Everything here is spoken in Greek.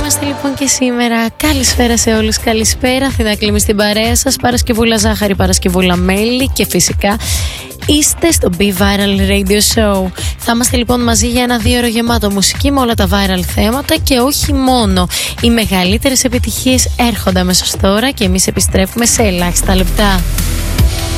είμαστε λοιπόν και σήμερα. Καλησπέρα σε όλους, καλησπέρα. Θηδακλήμη στην παρέα σας. Παρασκευούλα Ζάχαρη, Παρασκευούλα Μέλη. Και φυσικά είστε στο Be Viral Radio Show. Θα είμαστε λοιπόν μαζί για ένα 2ωρο γεμάτο μουσική με όλα τα viral θέματα και όχι μόνο. Οι μεγαλύτερες επιτυχίες έρχονται αμέσως τώρα και εμείς επιστρέφουμε σε ελάχιστα λεπτά.